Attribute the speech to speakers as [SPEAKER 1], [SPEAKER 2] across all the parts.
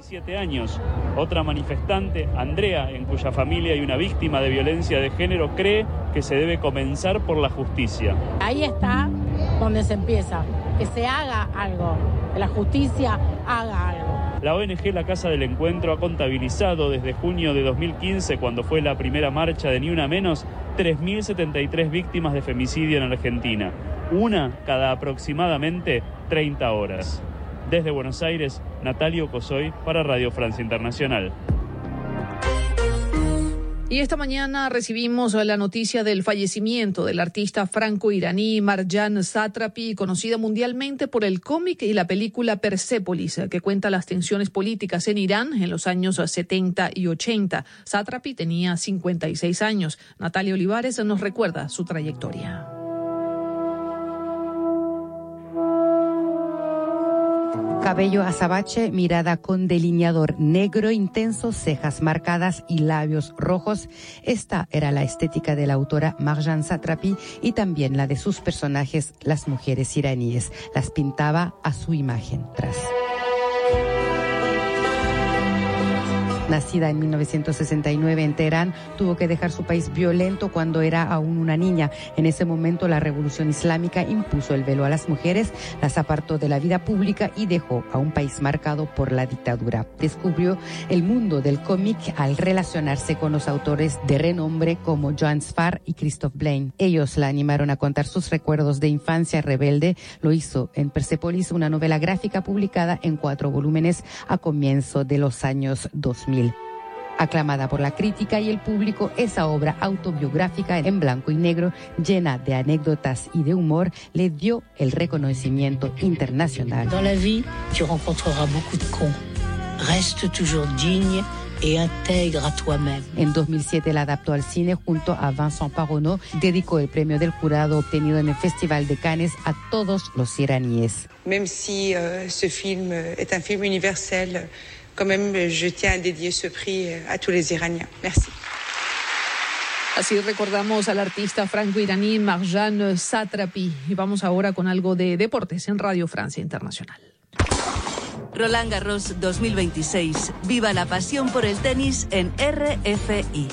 [SPEAKER 1] 17 años. Otra manifestante, Andrea, en cuya familia hay una víctima de violencia de género, cree que se debe comenzar por la justicia.
[SPEAKER 2] Ahí está donde se empieza, que se haga algo, que la justicia haga algo.
[SPEAKER 1] La ONG La Casa del Encuentro ha contabilizado desde junio de 2015, cuando fue la primera marcha de Ni Una Menos, 3.073 víctimas de femicidio en Argentina, una cada aproximadamente 30 horas. Desde Buenos Aires, Natalio Cosoy para Radio Francia Internacional.
[SPEAKER 3] Y esta mañana recibimos la noticia del fallecimiento del artista franco-iraní Marjan Satrapi, conocida mundialmente por el cómic y la película Persépolis, que cuenta las tensiones políticas en Irán en los años 70 y 80. Satrapi tenía 56 años. Natalia Olivares nos recuerda su trayectoria.
[SPEAKER 4] Cabello azabache, mirada con delineador negro intenso, cejas marcadas y labios rojos. Esta era la estética de la autora Marjan Satrapi y también la de sus personajes, las mujeres iraníes. Las pintaba a su imagen tras. Nacida en 1969 en Teherán, tuvo que dejar su país violento cuando era aún una niña. En ese momento, la revolución islámica impuso el velo a las mujeres, las apartó de la vida pública y dejó a un país marcado por la dictadura. Descubrió el mundo del cómic al relacionarse con los autores de renombre como Joan Sfar y Christoph Blaine. Ellos la animaron a contar sus recuerdos de infancia rebelde. Lo hizo en Persépolis, una novela gráfica publicada en 4 volúmenes a comienzo de los años 2000. Aclamada por la crítica y el público, esa obra autobiográfica en blanco y negro, llena de anécdotas y de humor, le dio el reconocimiento internacional.
[SPEAKER 5] Dans la vie, tu rencontreras beaucoup de cons. Reste toujours digne et intègre à toi-même.
[SPEAKER 4] En 2007 la adaptó al cine junto a Vincent Paronneau. Dedicó el premio del jurado obtenido en el Festival de Cannes a todos los iraníes.
[SPEAKER 6] Même si ce film est un film universel, quand même, je tiens à dédier ce prix à tous les Iraniens. Merci.
[SPEAKER 3] Así recordamos al artista franco-iraní Marjan Satrapi. Y vamos ahora con algo de deportes en Radio Francia Internacional.
[SPEAKER 7] Roland Garros 2026. Viva la pasión por el tenis en RFI.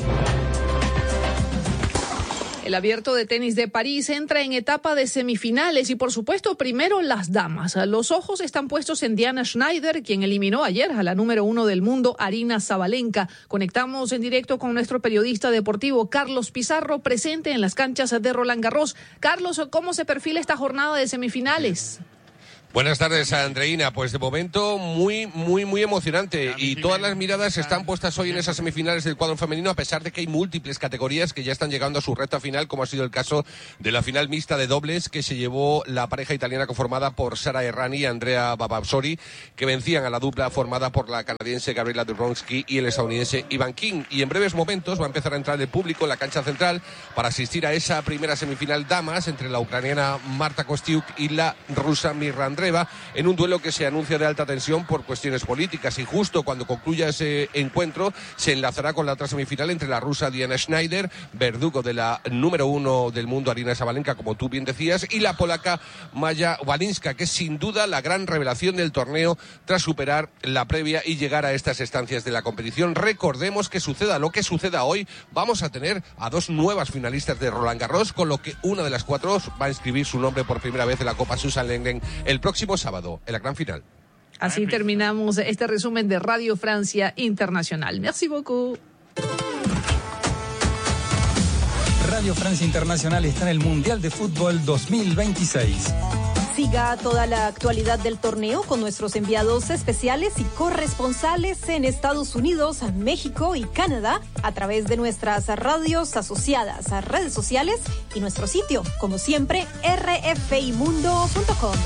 [SPEAKER 3] El Abierto de Tenis de París entra en etapa de semifinales y, por supuesto, primero las damas. Los ojos están puestos en Diana Schneider, quien eliminó ayer a la número 1 del mundo, Aryna Sabalenka. Conectamos en directo con nuestro periodista deportivo, Carlos Pizarro, presente en las canchas de Roland Garros. Carlos, ¿cómo se perfila esta jornada de semifinales?
[SPEAKER 8] Buenas tardes, Andreina. Pues de momento muy emocionante y todas las miradas están puestas hoy en esas semifinales del cuadro femenino, a pesar de que hay múltiples categorías que ya están llegando a su recta final, como ha sido el caso de la final mixta de dobles que se llevó la pareja italiana conformada por Sara Errani y Andrea Babasori, que vencían a la dupla formada por la canadiense Gabriela Duronsky y el estadounidense Ivan King. Y en breves momentos va a empezar a entrar el público en la cancha central para asistir a esa primera semifinal damas entre la ucraniana Marta Kostyuk y la rusa Mirra Andreeva, en un duelo que se anuncia de alta tensión por cuestiones políticas, y justo cuando concluya ese encuentro se enlazará con la otra semifinal entre la rusa Diana Schneider, verdugo de la número 1 del mundo Aryna Sabalenka, como tú bien decías, y la polaca Maja Walinska, que es sin duda la gran revelación del torneo tras superar la previa y llegar a estas estancias de la competición. Recordemos que suceda lo que suceda hoy, vamos a tener a 2 nuevas finalistas de Roland Garros, con lo que una de las 4 va a inscribir su nombre por primera vez en la Copa Susan Lenglen el próximo sábado, en la gran final.
[SPEAKER 3] Así terminamos este resumen de Radio Francia Internacional. Merci beaucoup.
[SPEAKER 9] Radio Francia Internacional está en el Mundial de Fútbol 2026.
[SPEAKER 10] Siga toda la actualidad del torneo con nuestros enviados especiales y corresponsales en Estados Unidos, México y Canadá a través de nuestras radios asociadas a redes sociales y nuestro sitio, como siempre, rfimundo.com.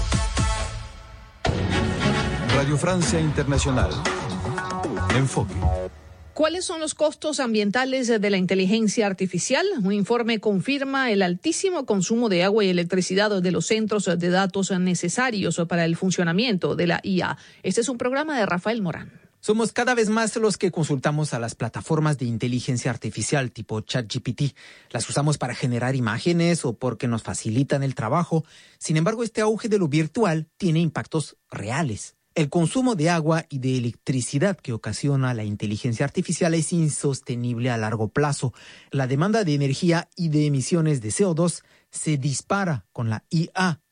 [SPEAKER 11] Radio Francia Internacional. Enfoque.
[SPEAKER 3] ¿Cuáles son los costos ambientales de la inteligencia artificial? Un informe confirma el altísimo consumo de agua y electricidad de los centros de datos necesarios para el funcionamiento de la IA. Este es un programa de Rafael Morán.
[SPEAKER 12] Somos cada vez más los que consultamos a las plataformas de inteligencia artificial tipo ChatGPT. Las usamos para generar imágenes o porque nos facilitan el trabajo. Sin embargo, este auge de lo virtual tiene impactos reales. El consumo de agua y de electricidad que ocasiona la inteligencia artificial es insostenible a largo plazo. La demanda de energía y de emisiones de CO2 se dispara con la IA